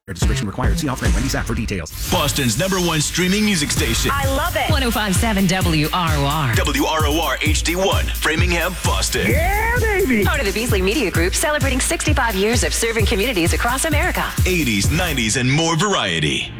Registration required. See offering Wendy's app for details. Boston's #1 streaming music station. I love it. 105.7 WROR. WROR HD1, Framingham, Boston. Yeah, baby. Part of the Beasley Media Group, celebrating 65 years of serving communities across America. 80s, 90s, and more variety.